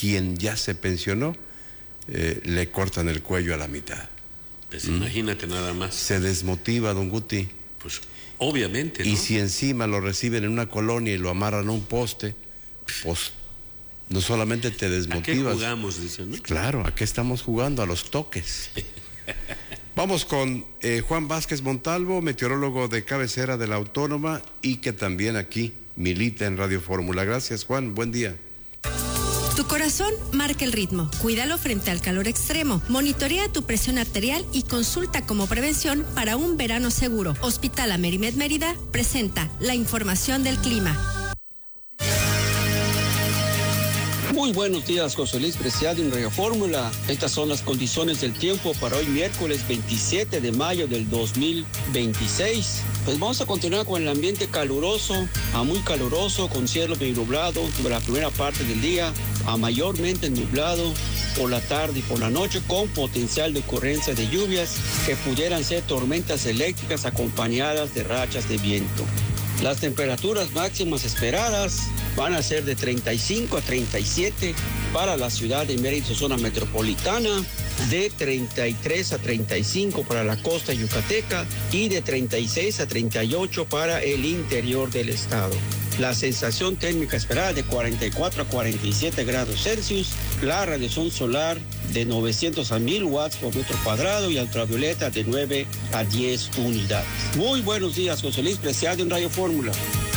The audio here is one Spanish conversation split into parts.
quien ya se pensionó, le cortan el cuello a la mitad. Pues imagínate nada más. Se desmotiva, don Guti. Pues obviamente, ¿no? Y si encima lo reciben en una colonia y lo amarran a un poste, pues no solamente te desmotivas. ¿A qué jugamos? Dicen, ¿no? Claro, ¿a qué estamos jugando? A los toques. Vamos con Juan Vázquez Montalvo, meteorólogo de cabecera de la Autónoma y que también aquí milita en Radio Fórmula. Gracias, Juan. Buen día. Tu corazón marca el ritmo. Cuídalo frente al calor extremo. Monitorea tu presión arterial y consulta como prevención para un verano seguro. Hospital Amerimed Mérida presenta la información del clima. Muy buenos días, José Luis Preciado en Radio Fórmula. Estas son las condiciones del tiempo para hoy miércoles 27 de mayo del 2026. Pues vamos a continuar con el ambiente caluroso a muy caluroso, con cielo medio nublado sobre la primera parte del día, a mayormente nublado por la tarde y por la noche, con potencial de ocurrencia de lluvias que pudieran ser tormentas eléctricas acompañadas de rachas de viento. Las temperaturas máximas esperadas van a ser de 35 a 37 para la ciudad de Mérida, su zona metropolitana, de 33 a 35 para la costa yucateca y de 36 a 38 para el interior del estado. La sensación térmica esperada de 44 a 47 grados Celsius, la radiación solar de 900 a 1000 watts por metro cuadrado y ultravioleta de 9 a 10 unidades. Muy buenos días, José Luis Preciado en Radio Fórmula.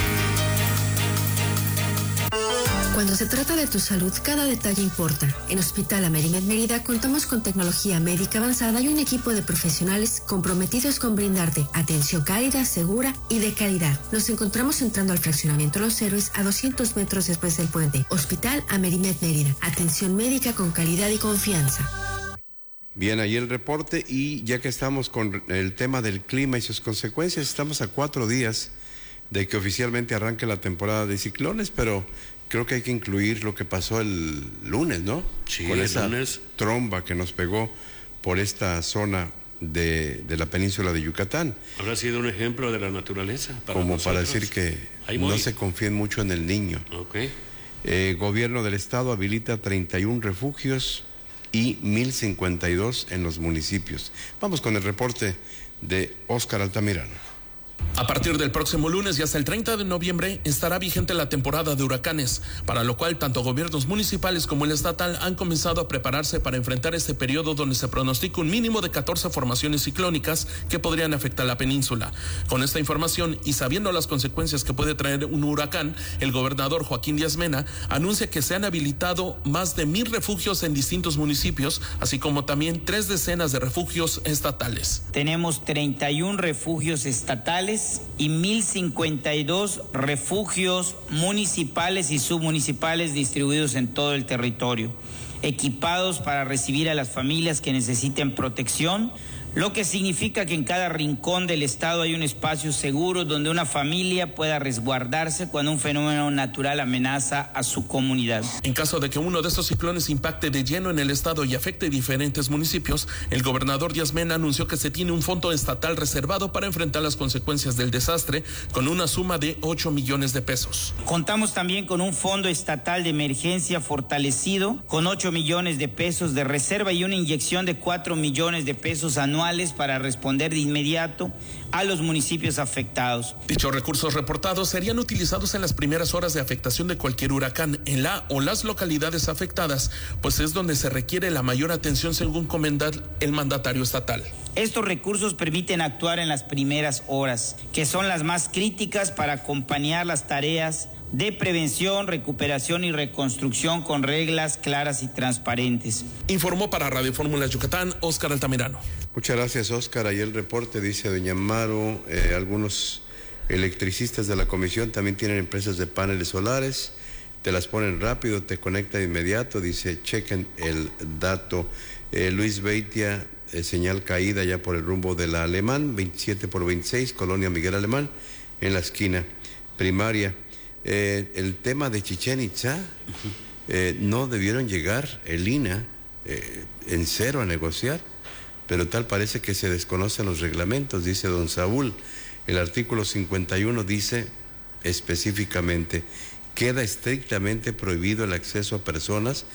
Cuando se trata de tu salud, cada detalle importa. En Hospital Amerimed Mérida contamos con tecnología médica avanzada y un equipo de profesionales comprometidos con brindarte atención cálida, segura y de calidad. Nos encontramos entrando al fraccionamiento Los Héroes a 200 metros después del puente. Hospital Amerimed Mérida. Atención médica con calidad y confianza. Bien, ahí el reporte, y ya que estamos con el tema del clima y sus consecuencias, estamos a 4 días de que oficialmente arranque la temporada de ciclones, pero creo que hay que incluir lo que pasó el lunes, ¿no? Sí, con el esa lunes. tromba que nos pegó por esta zona de la península de Yucatán. Habrá sido un ejemplo de la naturaleza para como nosotros. para decir que no se confíen mucho en el niño. Okay. Gobierno del estado habilita 31 refugios y 1052 en los municipios. Vamos con el reporte de Óscar Altamirano. A partir del próximo lunes y hasta el 30 de noviembre estará vigente la temporada de huracanes, para lo cual tanto gobiernos municipales como el estatal han comenzado a prepararse para enfrentar este periodo donde se pronostica un mínimo de 14 formaciones ciclónicas que podrían afectar la península. Con esta información y sabiendo las consecuencias que puede traer un huracán, el gobernador Joaquín Díaz Mena anuncia que se han habilitado más de 1000 refugios en distintos municipios, así como también 3 decenas de refugios estatales. Tenemos 31 refugios estatales y 1052 refugios municipales y submunicipales distribuidos en todo el territorio, equipados para recibir a las familias que necesiten protección, lo que significa que en cada rincón del estado hay un espacio seguro donde una familia pueda resguardarse cuando un fenómeno natural amenaza a su comunidad. En caso de que uno de estos ciclones impacte de lleno en el estado y afecte diferentes municipios, el gobernador Díaz Mena anunció que se tiene un fondo estatal reservado para enfrentar las consecuencias del desastre con una suma de 8 millones de pesos. Contamos también con un fondo estatal de emergencia fortalecido con 8 millones de pesos de reserva y una inyección de 4 millones de pesos anuales para responder de inmediato a los municipios afectados. Dichos recursos reportados serían utilizados en las primeras horas de afectación de cualquier huracán en la o las localidades afectadas, pues es donde se requiere la mayor atención, según comenta el mandatario estatal. Estos recursos permiten actuar en las primeras horas, que son las más críticas para acompañar las tareas de prevención, recuperación y reconstrucción con reglas claras y transparentes. Informó para Radio Fórmula Yucatán, Óscar Altamirano. Muchas gracias, Óscar. Ahí el reporte dice doña Maru, algunos electricistas de la comisión también tienen empresas de paneles solares, te las ponen rápido, te conecta de inmediato, dice, chequen el dato. Luis Beitia, señal caída ya por el rumbo de la Alemán, 27 por 26, Colonia Miguel Alemán, en la esquina primaria. El tema de Chichén Itzá, no debieron llegar el INAH en cero a negociar, pero tal parece que se desconocen los reglamentos, dice don Saúl. El artículo 51 dice específicamente, queda estrictamente prohibido el acceso a personas